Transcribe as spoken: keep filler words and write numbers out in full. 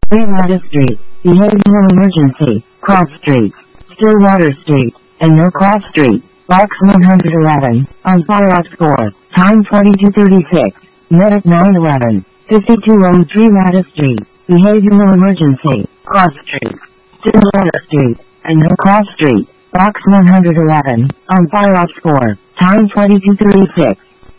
Greenwater Street, Behavioral Emergency, Cross Street, Stillwater Street, and No Cross Street, Box one hundred eleven, on follow-up score, time twenty-two thirty-six, Medic nine eleven, fifty-two oh three Water Street, Behavioral Emergency, Cross Street, Stillwater Street, and No Cross Street, Box one hundred eleven, on follow-up score, time twenty-two thirty-six.